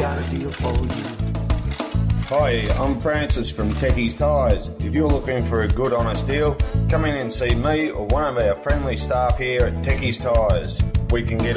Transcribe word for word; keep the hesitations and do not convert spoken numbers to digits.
got a deal for you. Hi, I'm Francis from Techie's Tyres. If you're looking for a good honest deal, come in and see me or one of our friendly staff here at Techie's Tyres. We can get